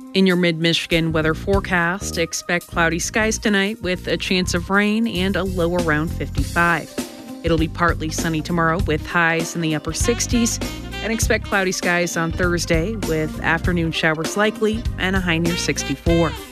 In your mid-Michigan weather forecast, expect cloudy skies tonight with a chance of rain and a low around 55. It'll be partly sunny tomorrow with highs in the upper 60s, and expect cloudy skies on Thursday with afternoon showers likely and a high near 64.